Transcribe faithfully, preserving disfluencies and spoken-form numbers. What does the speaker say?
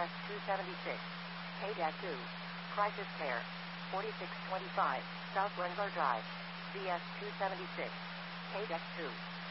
S two seventy-six. K two. Crisis Care. forty-six twenty-five, South Renslar Drive. V S two seventy-six. K two.